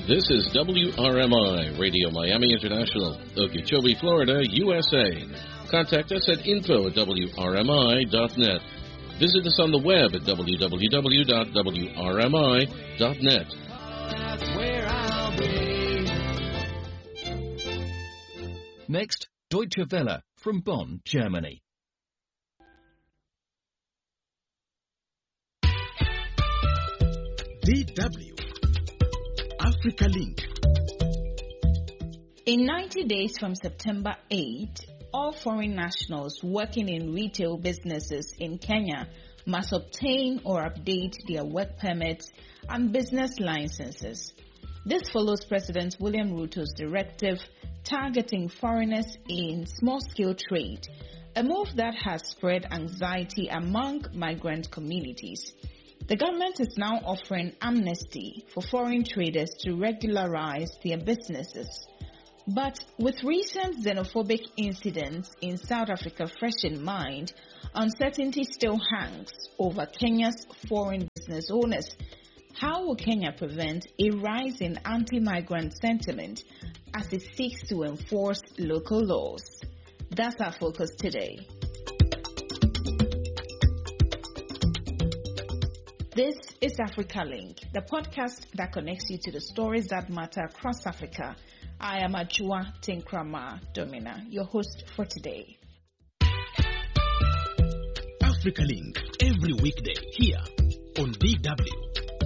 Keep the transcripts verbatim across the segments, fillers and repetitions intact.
This is W R M I, Radio Miami International, Okeechobee, Florida, U S A. Contact us at info at W R M I dot net. Visit us on the web at w w w dot w r m i dot net. That's where I'll be. Next, Deutsche Welle from Bonn, Germany. D W Africa Link. In ninety days from September eighth, all foreign nationals working in retail businesses in Kenya must obtain or update their work permits and business licenses. This follows President William Ruto's directive targeting foreigners in small-scale trade, a move that has spread anxiety among migrant communities. The government is now offering amnesty for foreign traders to regularize their businesses. But with recent xenophobic incidents in South Africa fresh in mind, uncertainty still hangs over Kenya's foreign business owners. How will Kenya prevent a rise in anti-migrant sentiment as it seeks to enforce local laws? That's our focus today. This is Africa Link, the podcast that connects you to the stories that matter across Africa. I am Ajua Tinkrama Domina, your host for today. Africa Link, every weekday here on D W.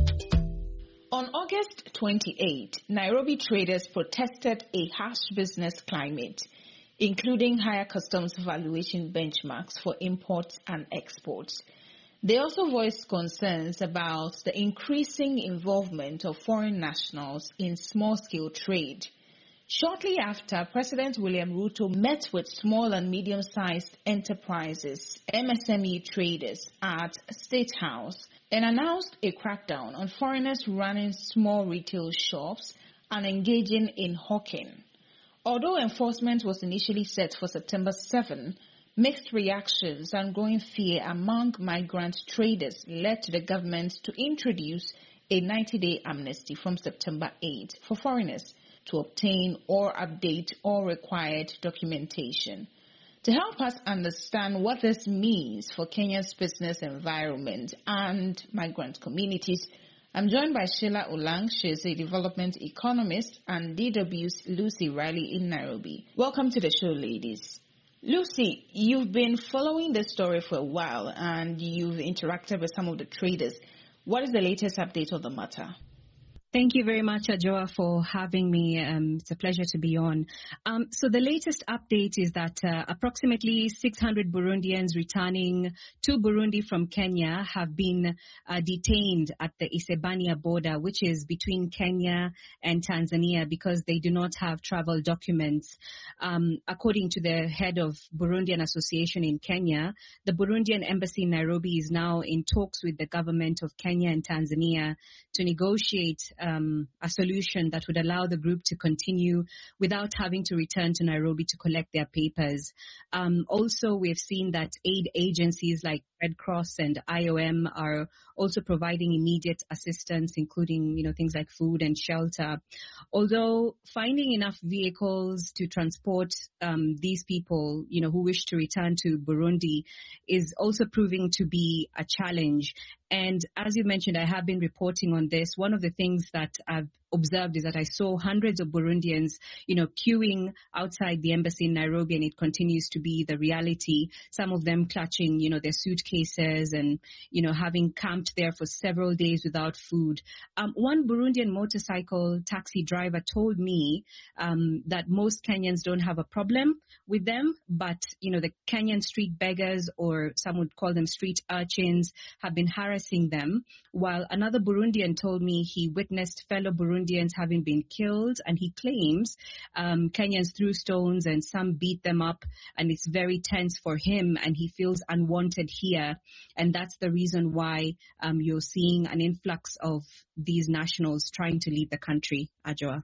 On August twenty-eighth, Nairobi traders protested a harsh business climate, including higher customs valuation benchmarks for imports and exports. They also voiced concerns about the increasing involvement of foreign nationals in small-scale trade. Shortly after, President William Ruto met with small and medium-sized enterprises, M S M E traders, at State House and announced a crackdown on foreigners running small retail shops and engaging in hawking. Although enforcement was initially set for September seventh, mixed reactions and growing fear among migrant traders led to the government to introduce a ninety-day amnesty from September eighth for foreigners to obtain or update all required documentation. To help us understand what this means for Kenya's business environment and migrant communities, I'm joined by Sheila Olang. She is a development economist, and D W's Lucy Riley in Nairobi. Welcome to the show, ladies. Lucy, you've been following this story for a while and you've interacted with some of the traders. What is the latest update on the matter? Thank you very much, Ajoa, for having me. Um, it's a pleasure to be on. Um, so the latest update is that uh, approximately six hundred Burundians returning to Burundi from Kenya have been uh, detained at the Isebania border, which is between Kenya and Tanzania, because they do not have travel documents. Um, according to the head of Burundian Association in Kenya, the Burundian embassy in Nairobi is now in talks with the government of Kenya and Tanzania to negotiate Um, a solution that would allow the group to continue without having to return to Nairobi to collect their papers. Um, also, we've seen that aid agencies like Red Cross and I O M are also providing immediate assistance, including, you know, things like food and shelter. Although finding enough vehicles to transport um, these people, you know, who wish to return to Burundi is also proving to be a challenge. And as you mentioned, I have been reporting on this. One of the things that I've observed is that I saw hundreds of Burundians, you know, queuing outside the embassy in Nairobi, and it continues to be the reality. Some of them clutching, you know, their suitcases and, you know, having camped there for several days without food. Um, one Burundian motorcycle taxi driver told me um, that most Kenyans don't have a problem with them, but, you know, the Kenyan street beggars, or some would call them street urchins, have been harassing them, while another Burundian told me he witnessed fellow Burundians having been killed, and he claims um, Kenyans threw stones and some beat them up, and it's very tense for him, and he feels unwanted here, and that's the reason why um, you're seeing an influx of these nationals trying to leave the country, Ajoa.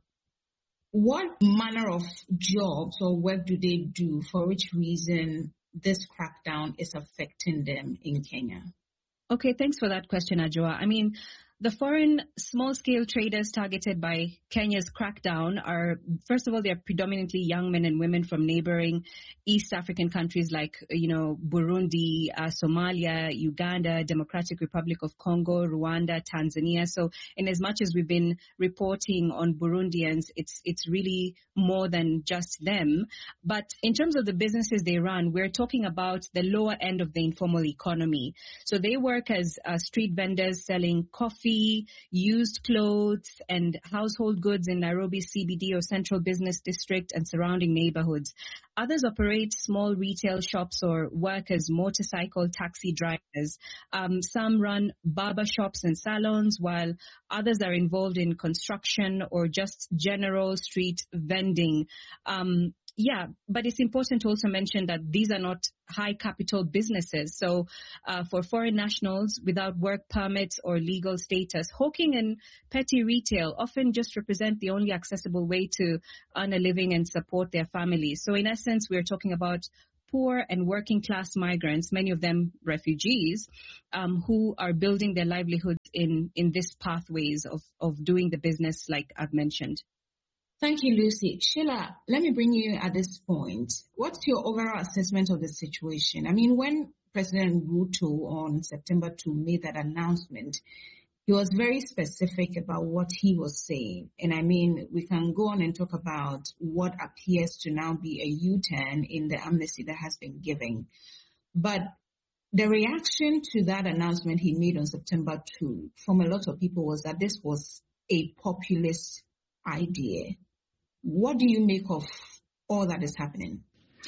What manner of jobs or work do they do, for which reason this crackdown is affecting them in Kenya? Okay, thanks for that question, Ajoa. I mean, The foreign small-scale traders targeted by Kenya's crackdown are, first of all, they're predominantly young men and women from neighboring East African countries like, you know, Burundi, uh, Somalia, Uganda, Democratic Republic of Congo, Rwanda, Tanzania. So in as much as we've been reporting on Burundians, it's it's really more than just them. But in terms of the businesses they run, we're talking about the lower end of the informal economy. So they work as uh, street vendors selling coffee, used clothes and household goods in Nairobi's C B D or Central Business District and surrounding neighborhoods. Others operate small retail shops or work as motorcycle taxi drivers. Um, some run barber shops and salons, while others are involved in construction or just general street vending. Um, Yeah, but it's important to also mention that these are not high capital businesses. So uh, for foreign nationals without work permits or legal status, hawking and petty retail often just represent the only accessible way to earn a living and support their families. So in essence, we're talking about poor and working class migrants, many of them refugees, um, who are building their livelihoods in, in these pathways of, of doing the business like I've mentioned. Thank you, Lucy. Sheila, let me bring you at this point. What's your overall assessment of the situation? I mean, when President Ruto on September second made that announcement, he was very specific about what he was saying. And I mean, we can go on and talk about what appears to now be a U-turn in the amnesty that has been given. But the reaction to that announcement he made on September second from a lot of people was that this was a populist idea. What do you make of all that is happening?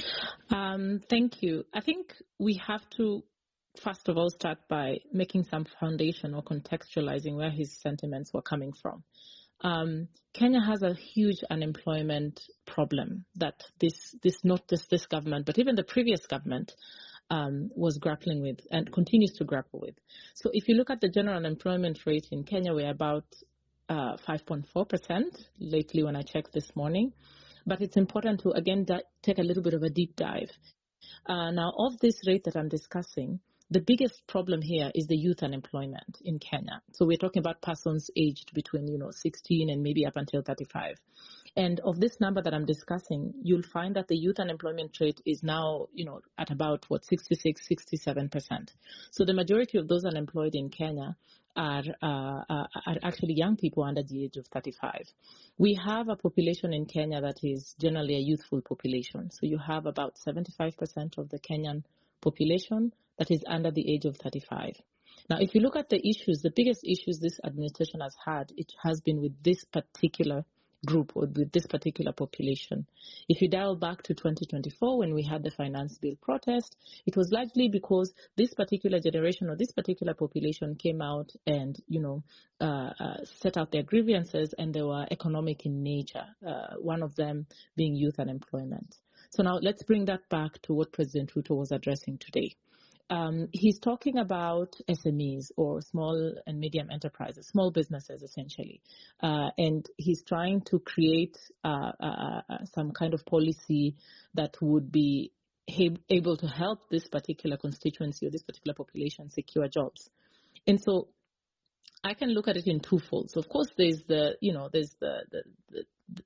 Um, thank you. I think we have to, first of all, start by making some foundation or contextualizing where his sentiments were coming from. Um, Kenya has a huge unemployment problem that this, this not just this government, but even the previous government um, was grappling with and continues to grapple with. So if you look at the general unemployment rate in Kenya, we're about Uh, five point four percent lately when I checked this morning. But it's important to, again, di- take a little bit of a deep dive. Uh, now, of this rate that I'm discussing, the biggest problem here is the youth unemployment in Kenya. So we're talking about persons aged between, you know, sixteen and maybe up until thirty-five. And of this number that I'm discussing, you'll find that the youth unemployment rate is now, you know, at about, what, sixty-six, sixty-seven percent. So the majority of those unemployed in Kenya are, uh, are actually young people under the age of thirty-five. We have a population in Kenya that is generally a youthful population. So you have about seventy-five percent of the Kenyan population that is under the age of thirty-five. Now, if you look at the issues, the biggest issues this administration has had, it has been with this particular group or with this particular population. If you dial back to twenty twenty-four when we had the finance bill protest, it was largely because this particular generation or this particular population came out and, you know, uh, uh, set out their grievances, and they were economic in nature, uh, one of them being youth unemployment. So now let's bring that back to what President Ruto was addressing today. Um, he's talking about S M Es or small and medium enterprises, small businesses essentially, uh, and he's trying to create uh, uh, some kind of policy that would be able to help this particular constituency or this particular population secure jobs. And so I can look at it in two folds. Of course, there's the, you know, there's the, the, the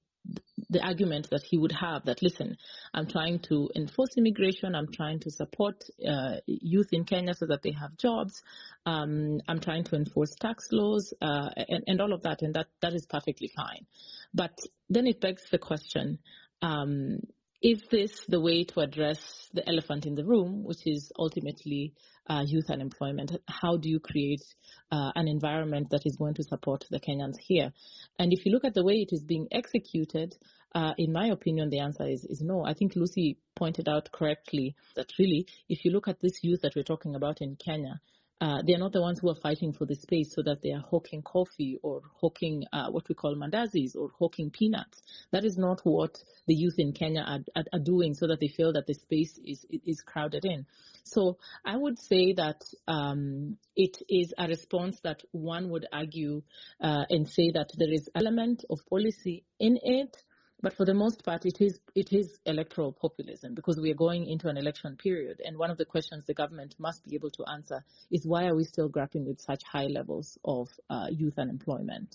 the argument that he would have that, listen, I'm trying to enforce immigration, I'm trying to support uh, youth in Kenya so that they have jobs, um, I'm trying to enforce tax laws, uh, and, and all of that, and that, that is perfectly fine. But then it begs the question, um, is this the way to address the elephant in the room, which is ultimately uh, youth unemployment? How do you create uh, an environment that is going to support the Kenyans here? And if you look at the way it is being executed, uh, in my opinion, the answer is, is no. I think Lucy pointed out correctly that really, if you look at this youth that we're talking about in Kenya, Uh, they're not the ones who are fighting for the space so that they are hawking coffee or hawking uh, what we call mandazis or hawking peanuts. That is not what the youth in Kenya are, are, are doing so that they feel that the space is is crowded in. So I would say that um, it is a response that one would argue uh, and say that there is element of policy in it, But for the most part, it is it is electoral populism because we are going into an election period. And one of the questions the government must be able to answer is why are we still grappling with such high levels of uh, youth unemployment?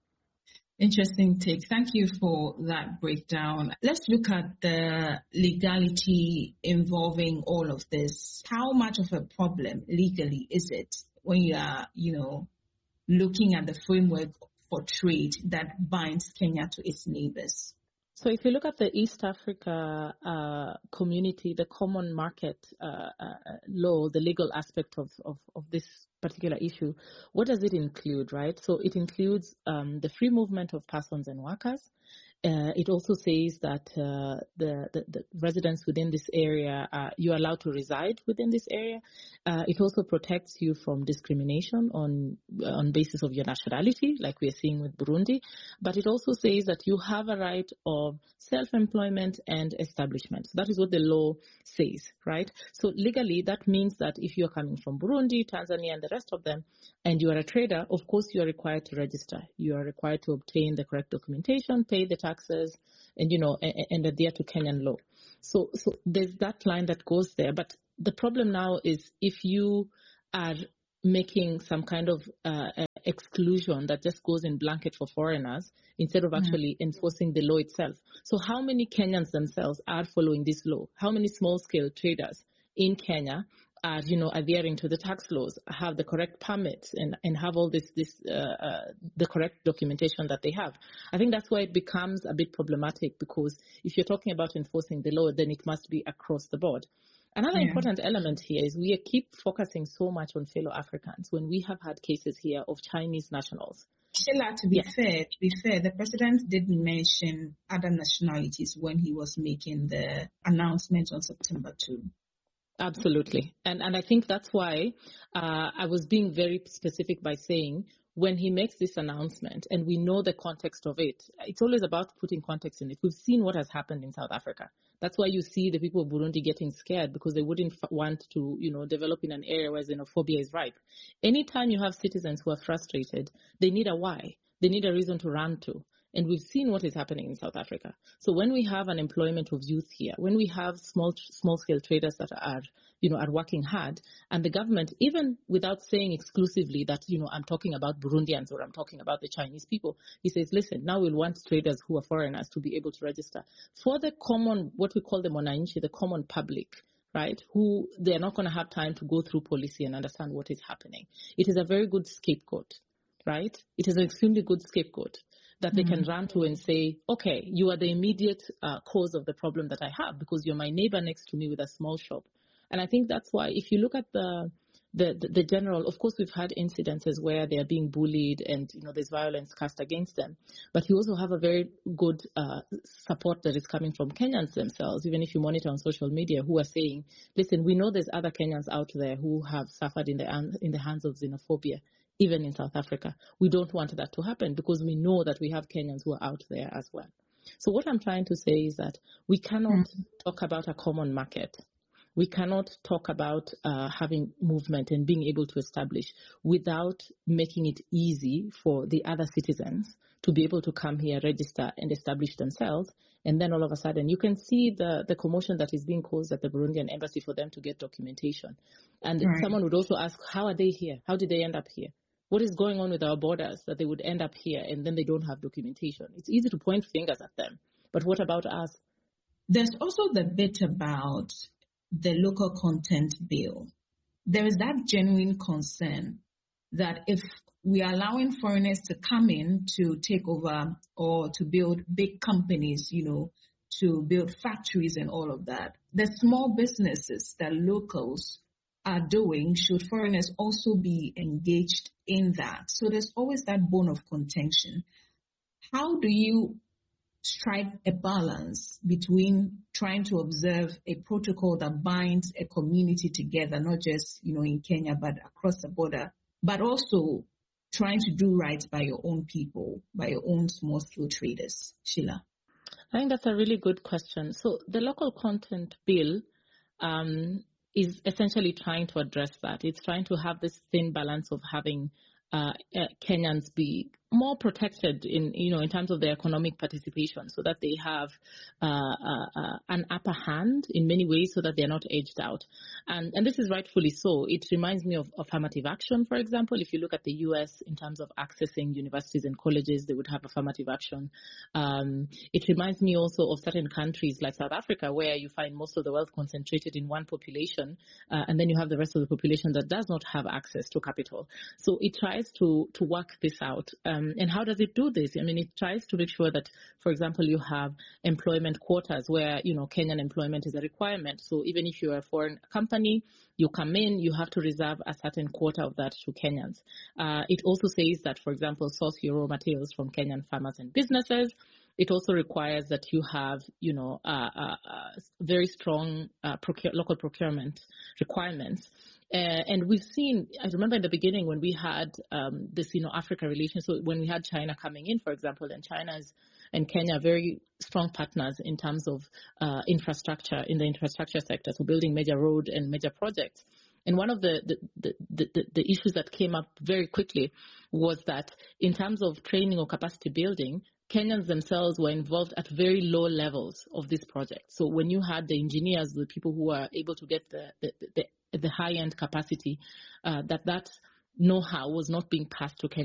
Interesting take. Thank you for that breakdown. Let's look at the legality involving all of this. How much of a problem legally is it when you are, you know, looking at the framework for trade that binds Kenya to its neighbors? So if you look at the East Africa uh, community, the common market uh, uh, law, the legal aspect of, of, of this particular issue, what does it include, right? So it includes um, the free movement of persons and workers. Uh, it also says that uh, the, the, the residents within this area, uh, you're allowed to reside within this area. Uh, it also protects you from discrimination on on basis of your nationality, like we are seeing with Burundi. But it also says that you have a right of self-employment and establishment. So that is what the law says, right? So legally, that means that if you're coming from Burundi, Tanzania, and the rest of them, and you are a trader, of course, you are required to register. You are required to obtain the correct documentation, pay the taxes, and, you know, and, and adhere to Kenyan law. So, so there's that line that goes there. But the problem now is if you are making some kind of uh, exclusion that just goes in blanket for foreigners instead of mm-hmm. actually enforcing the law itself. So how many Kenyans themselves are following this law? How many small-scale traders in Kenya are, you know, adhering to the tax laws, have the correct permits, and, and have all this, this uh, uh, the correct documentation that they have? I think that's why it becomes a bit problematic, because if you're talking about enforcing the law, then it must be across the board. Another yeah. important element here is we keep focusing so much on fellow Africans when we have had cases here of Chinese nationals. Sheila, to be yes. fair, to be fair, the president did mention other nationalities when he was making the announcement on September second. Absolutely. And and I think that's why uh, I was being very specific by saying when he makes this announcement and we know the context of it, it's always about putting context in it. We've seen what has happened in South Africa. That's why you see the people of Burundi getting scared, because they wouldn't f- want to, you know, develop in an area where xenophobia is ripe. Anytime you have citizens who are frustrated, they need a why. They need a reason to run to. And we've seen what is happening in South Africa. So when we have an employment of youth here, when we have small, small-scale traders that are, you know, are working hard, and the government, even without saying exclusively that, you know, I'm talking about Burundians or I'm talking about the Chinese people, he says, listen, now we'll want traders who are foreigners to be able to register. For the common, what we call the Mwananchi, the common public, right, who they're not going to have time to go through policy and understand what is happening. It is a very good scapegoat, right? It is an extremely good scapegoat that they can run to and say, okay, you are the immediate uh, cause of the problem that I have because you're my neighbor next to me with a small shop. And I think that's why if you look at the the, the, the general, of course, we've had incidences where they are being bullied and, you know, there's violence cast against them. But you also have a very good uh, support that is coming from Kenyans themselves, even if you monitor on social media, who are saying, listen, we know there's other Kenyans out there who have suffered in the in the hands of xenophobia. Even in South Africa, we don't want that to happen because we know that we have Kenyans who are out there as well. So what I'm trying to say is that we cannot mm. talk about a common market. We cannot talk about uh, having movement and being able to establish without making it easy for the other citizens to be able to come here, register, and establish themselves. And then all of a sudden, you can see the, the commotion that is being caused at the Burundian embassy for them to get documentation. And right. someone would also ask, how are they here? How did they end up here? What is going on with our borders that they would end up here and then they don't have documentation? It's easy to point fingers at them. But what about us? There's also the bit about the local content bill. There is that genuine concern that if we are allowing foreigners to come in to take over or to build big companies, you know, to build factories and all of that, the small businesses that locals are doing, should foreigners also be engaged in that? So there's always that bone of contention. How do you strike a balance between trying to observe a protocol that binds a community together, not just, you know, in Kenya, but across the border, but also trying to do right by your own people, by your own small-scale traders? Sheila? I think that's a really good question. So the local content bill um, is essentially trying to address that. It's trying to have this thin balance of having uh, uh, Kenyans be more protected in, you know, in terms of their economic participation, so that they have uh, uh, uh, an upper hand in many ways, so that they're not edged out. And, and this is rightfully so. It reminds me of affirmative action, for example. If you look at the U S in terms of accessing universities and colleges, they would have affirmative action. Um, it reminds me also of certain countries like South Africa, where you find most of the wealth concentrated in one population, uh, and then you have the rest of the population that does not have access to capital. So it tries to, to work this out. Um, and how does it do this? I mean, it tries to make sure that, for example, you have employment quotas where, you know, Kenyan employment is a requirement. So even if you're a foreign company, you come in, you have to reserve a certain quota of that to Kenyans. Uh, it also says that, for example, source your raw materials from Kenyan farmers and businesses. It also requires that you have, you know, uh, uh, uh, very strong uh, procure, local procurement requirements. Uh, and we've seen, I remember in the beginning when we had um, this, you know, Africa relations, so when we had China coming in, for example, and China's and Kenya are very strong partners in terms of uh, infrastructure, in the infrastructure sector, so building major road and major projects. And one of the, the, the, the, the issues that came up very quickly was that in terms of training or capacity building, Kenyans themselves were involved at very low levels of this project. So when you had the engineers, the people who were able to get the, the, the, the high-end capacity, uh, that that know-how was not being passed to Kenya.